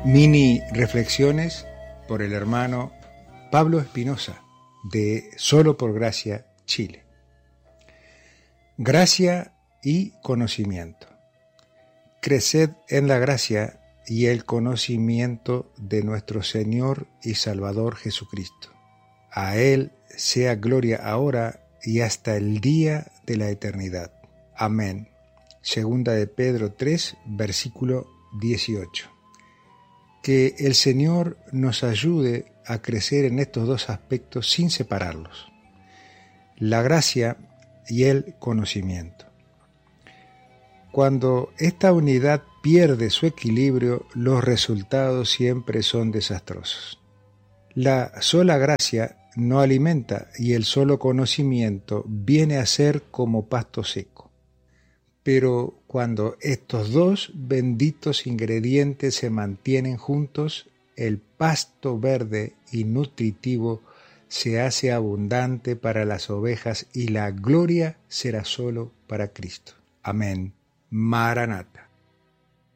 Mini reflexiones por el hermano Pablo Espinosa de Solo por Gracia, Chile. Gracia y conocimiento. Creced en la gracia y el conocimiento de nuestro Señor y Salvador Jesucristo. A Él sea gloria ahora y hasta el día de la eternidad. Amén. Segunda de Pedro 3, versículo 18. Que el Señor nos ayude a crecer en estos dos aspectos sin separarlos: la gracia y el conocimiento. Cuando esta unidad pierde su equilibrio, los resultados siempre son desastrosos. La sola gracia no alimenta y el solo conocimiento viene a ser como pasto seco. Pero cuando estos dos benditos ingredientes se mantienen juntos, el pasto verde y nutritivo se hace abundante para las ovejas y la gloria será solo para Cristo. Amén. Maranata.